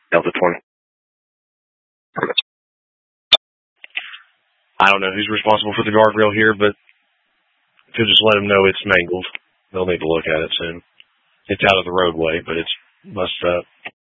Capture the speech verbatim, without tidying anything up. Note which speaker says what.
Speaker 1: Delta twenty. I don't know who's responsible for the guardrail here, but if you'll just let them know it's mangled, they'll need to look at it soon. It's out of the roadway, but it's messed up.